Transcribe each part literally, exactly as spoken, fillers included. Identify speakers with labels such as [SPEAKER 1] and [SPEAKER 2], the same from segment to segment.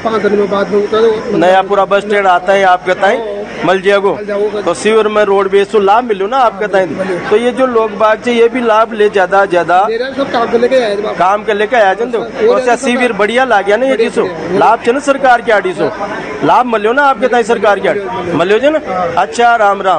[SPEAKER 1] पाँच दिन में बाद में
[SPEAKER 2] नया पूरा बस स्टैंड आता है आपके ताई मल जाएगो तो शिविर में रोड बेस तो लाभ मिलो ना आपके ताई। तो ये जो लोग बाग से ये भी लाभ ले ज्यादा ज्यादा
[SPEAKER 1] सब काम के लेके आए
[SPEAKER 2] काम के लेके आया जन तो शिविर बढ़िया ला गया ना। ये डिसो लाभ चे ना सरकार के आडिसो लाभ मिलो ना आपके ताई सरकार के मिलो जे ना। अच्छा राम राम।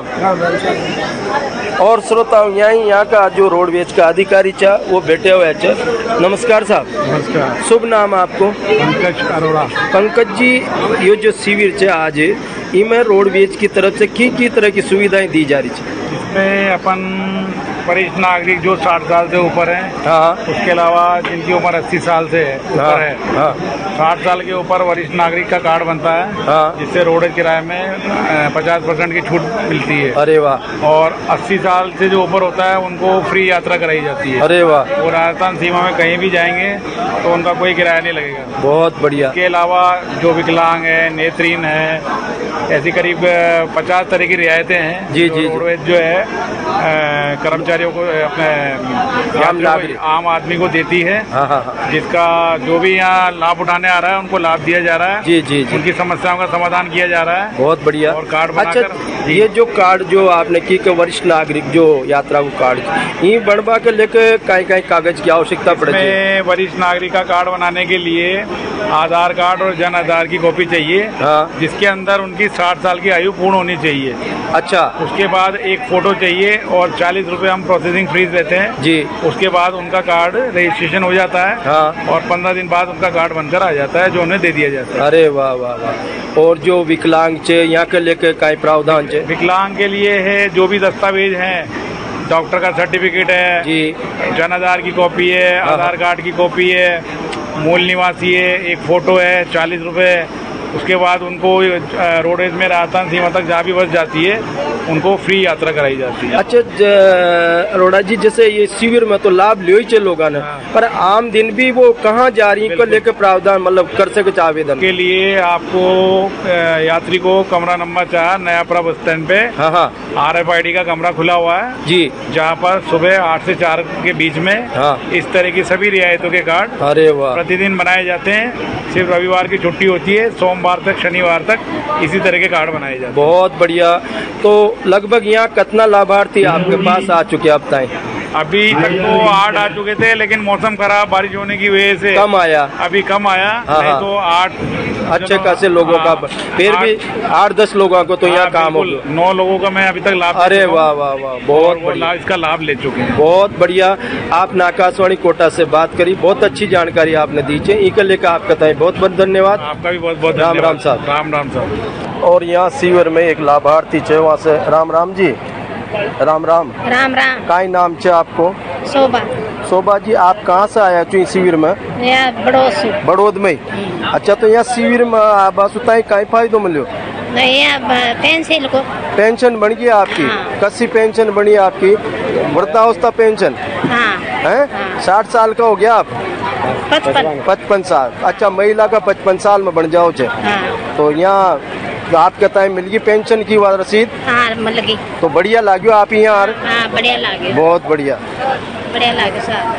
[SPEAKER 2] और श्रोताओं यहाँ यहाँ का जो रोडवेज का अधिकारी चा वो बैठे हुए चा। नमस्कार साहब।
[SPEAKER 1] नमस्कार।
[SPEAKER 2] शुभ नाम आपको?
[SPEAKER 1] पंकज अरोड़ा।
[SPEAKER 2] पंकज जी ये जो शिविर चे आज इनमें रोडवेज की तरफ से की की तरह की सुविधाएं दी जा रही है?
[SPEAKER 3] इसमें अपन वरिष्ठ नागरिक जो साठ साल से ऊपर हैं,
[SPEAKER 2] हाँ,
[SPEAKER 3] उसके अलावा जिनकी उम्र अस्सी साल से ऊपर
[SPEAKER 2] हाँ,
[SPEAKER 3] है,
[SPEAKER 2] हाँ,
[SPEAKER 3] साठ साल के ऊपर वरिष्ठ नागरिक का कार्ड बनता है,
[SPEAKER 2] हाँ,
[SPEAKER 3] जिससे रोड किराए में पचास परसेंट की छूट मिलती है।
[SPEAKER 2] अरे वाह।
[SPEAKER 3] और अस्सी साल से जो ऊपर होता है उनको फ्री यात्रा कराई जाती है।
[SPEAKER 2] अरे वाह।
[SPEAKER 3] वो राजस्थान सीमा में कहीं भी जाएंगे तो उनका कोई किराया नहीं लगेगा।
[SPEAKER 2] बहुत बढ़िया।
[SPEAKER 3] इसके अलावा जो विकलांग है, नेत्रहीन है, ऐसी करीब पचास तरह की रियायतें हैं
[SPEAKER 2] जी,
[SPEAKER 3] जो
[SPEAKER 2] जी,
[SPEAKER 3] रोडवेज जो है कर्मचारियों को अपने
[SPEAKER 2] आम नागरिक
[SPEAKER 3] आम आदमी को देती है।
[SPEAKER 2] हाँ, हाँ, हाँ।
[SPEAKER 3] जिसका जो भी यहाँ लाभ उठाने आ रहा है उनको लाभ दिया जा रहा है।
[SPEAKER 2] जी जी जी।
[SPEAKER 3] उनकी समस्याओं का समाधान किया जा रहा है।
[SPEAKER 2] बहुत बढ़िया।
[SPEAKER 3] और कार्ड बनाकर।
[SPEAKER 2] अच्छा ये जो कार्ड जो आपने की के वरिष्ठ नागरिक जो यात्रा को कार्ड ये बनवा के लेके कई कई कागज की आवश्यकता पड़ती है?
[SPEAKER 3] वरिष्ठ नागरिक का कार्ड बनाने के लिए आधार कार्ड और जन आधार की कॉपी चाहिए,
[SPEAKER 2] हाँ,
[SPEAKER 3] जिसके अंदर उनकी साठ साल की आयु पूर्ण होनी चाहिए।
[SPEAKER 2] अच्छा।
[SPEAKER 3] उसके बाद एक फोटो चाहिए और चालीस रुपए हम प्रोसेसिंग फीस देते हैं
[SPEAKER 2] जी।
[SPEAKER 3] उसके बाद उनका कार्ड रजिस्ट्रेशन हो जाता है,
[SPEAKER 2] हाँ,
[SPEAKER 3] और पंद्रह दिन बाद उनका कार्ड बनकर आ जाता है जो उन्हें दे दिया जाता है।
[SPEAKER 2] अरे वाह वाह वाह। और जो विकलांग चे यहाँ के लेके कई प्रावधान चे?
[SPEAKER 3] विकलांग के लिए है जो भी दस्तावेज हैं, डॉक्टर का सर्टिफिकेट है
[SPEAKER 2] जी,
[SPEAKER 3] जन आधार की कॉपी है, आधार कार्ड की कॉपी है, मूल निवासी है, एक फोटो है, चालीस रुपए। उसके बाद उनको रोडवेज में राजस्थान सीमा तक जहाँ भी बस जाती है उनको फ्री यात्रा कराई जाती है।
[SPEAKER 2] अच्छा अरोड़ा जी जैसे ये शिविर में तो लाभ लियो ही चे लोगों ने, पर आम दिन भी वो कहाँ जा रही को लेकर प्रावधान मतलब कर सके आवेदन
[SPEAKER 3] के लिए? आपको यात्री को कमरा नंबर चार नयापुरा बस स्टैंड पे,
[SPEAKER 2] हाँ हाँ,
[SPEAKER 3] आर एफ आई डी का कमरा खुला हुआ है
[SPEAKER 2] जी,
[SPEAKER 3] जहाँ पर सुबह आठ से चार के बीच में,
[SPEAKER 2] हाँ,
[SPEAKER 3] इस तरह की सभी रियायतों के कार्ड
[SPEAKER 2] अरे वाह
[SPEAKER 3] प्रतिदिन बनाए जाते हैं। सिर्फ रविवार की छुट्टी होती है, सोमवार तक शनिवार तक इसी तरह के कार्ड बनाए जाते हैं।
[SPEAKER 2] बहुत बढ़िया। तो लगभग यहाँ कितना लाभार्थी आपके पास आ चुके आप बताएं?
[SPEAKER 3] अभी तक तो आठ आ चुके थे, लेकिन मौसम खराब बारिश होने की वजह से
[SPEAKER 2] कम आया।
[SPEAKER 3] अभी कम आया,
[SPEAKER 2] हाँ,
[SPEAKER 3] नहीं
[SPEAKER 2] हाँ।
[SPEAKER 3] तो आठ
[SPEAKER 2] अच्छे खासे लोगों का, फिर भी आठ दस लोगों को तो यहाँ काम हो गया।
[SPEAKER 3] नौ लोगों का मैं अभी तक लाभ।
[SPEAKER 2] अरे वाह वाह वाह, बहुत बढ़िया,
[SPEAKER 3] इसका लाभ ले चुके हैं।
[SPEAKER 2] बहुत बढ़िया। आपने आकाशवाणी कोटा से बात करी, बहुत अच्छी जानकारी आपने दी है। इनके लेकर आपका बहुत बहुत धन्यवाद।
[SPEAKER 3] आपका भी बहुत बहुत
[SPEAKER 2] राम राम साहब।
[SPEAKER 3] राम राम साहब।
[SPEAKER 2] और यहाँ शिविर में एक लाभार्थी है, वहाँ से राम राम जी। राम राम।
[SPEAKER 4] राम राम।
[SPEAKER 2] काई नाम है आपको?
[SPEAKER 4] शोभा।
[SPEAKER 2] शोभा जी आप कहाँ से आया चुई शिविर में?
[SPEAKER 4] यहाँ बड़ोद
[SPEAKER 2] बड़ोद में। अच्छा तो यहाँ शिविर में बस कई फायदो मिलो?
[SPEAKER 4] यहाँ पेंशन को
[SPEAKER 2] पेंशन बन गई आपकी?
[SPEAKER 4] हाँ।
[SPEAKER 2] कसी पेंशन बनी आपकी? वृद्धावस्था पेंशन
[SPEAKER 4] हाँ।
[SPEAKER 2] है? साठ साल का हो गया आप?
[SPEAKER 4] पचपन
[SPEAKER 2] पचपन साल। अच्छा महिला का पचपन साल में बन जाओ चे।
[SPEAKER 4] हाँ।
[SPEAKER 2] तो यहाँ आपके टाइम मिल गई पेंशन की रसीद?
[SPEAKER 4] हाँ मिल गई।
[SPEAKER 2] तो बढ़िया लाग्यो आप यहाँ?
[SPEAKER 4] हाँ बढ़िया लागे।
[SPEAKER 2] बहुत बढ़िया,
[SPEAKER 4] बढ़िया लागे सर।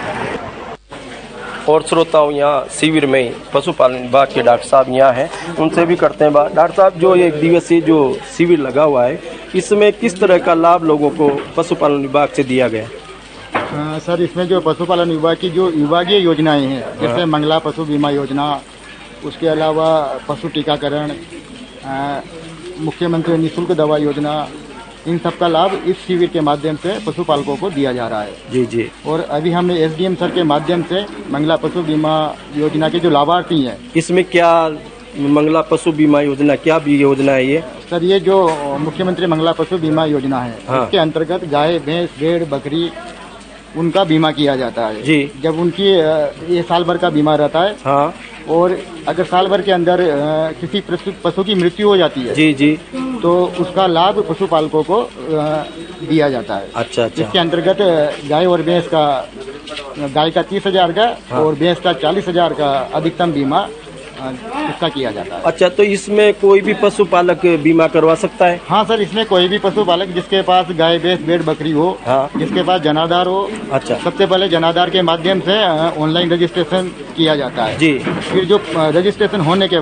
[SPEAKER 2] और श्रोताओं यहाँ शिविर में पशुपालन विभाग के डॉक्टर साहब यहाँ हैं, उनसे भी करते हैं बात। डॉक्टर साहब जो एक दिवसीय जो शिविर लगा हुआ है इसमें किस तरह का लाभ लोगों को पशुपालन विभाग से दिया गया?
[SPEAKER 5] आ, सर इसमें जो पशुपालन विभाग की जो विभागीय योजनाएं हैं, जैसे मंगला पशु बीमा योजना, उसके अलावा पशु टीकाकरण, मुख्यमंत्री निःशुल्क दवा योजना, इन सब का लाभ इस शिविर के माध्यम से पशुपालकों को दिया जा रहा है।
[SPEAKER 2] जी जी।
[SPEAKER 5] और अभी हमने एसडीएम सर के माध्यम से मंगला पशु बीमा योजना के जो लाभार्थी हैं,
[SPEAKER 2] इसमें क्या मंगला पशु बीमा योजना क्या भी योजना है ये?
[SPEAKER 5] सर ये जो मुख्यमंत्री मंगला पशु बीमा योजना है,
[SPEAKER 2] हाँ।
[SPEAKER 5] उसके अंतर्गत गाय, भैंस, भेड़, बकरी उनका बीमा किया जाता है
[SPEAKER 2] जी।
[SPEAKER 5] जब उनकी ये साल भर का बीमा रहता है,
[SPEAKER 2] हाँ।
[SPEAKER 5] और अगर साल भर के अंदर किसी पशु की मृत्यु हो जाती है जी जी तो उसका लाभ पशुपालकों को दिया जाता है।
[SPEAKER 2] अच्छा अच्छा।
[SPEAKER 5] इसके अंतर्गत गाय और भैंस का, गाय का तीस हजार का, हाँ। और भैंस का चालीस हजार का अधिकतम बीमा इसका किया जाता है।
[SPEAKER 2] अच्छा तो इसमें कोई भी पशुपालक बीमा करवा सकता है?
[SPEAKER 5] हाँ सर, इसमें कोई भी पशुपालक जिसके पास गाय, भैंस, भेड़, बकरी हो, हाँ। जिसके पास जनाधार हो। अच्छा। सबसे पहले जनाधार के माध्यम से ऑनलाइन रजिस्ट्रेशन किया जाता है जी। फिर जो रजिस्ट्रेशन होने के